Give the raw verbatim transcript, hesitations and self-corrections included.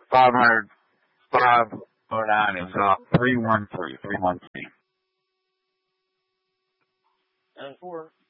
five hundred, five oh nine is uh, three one three, three one three. And for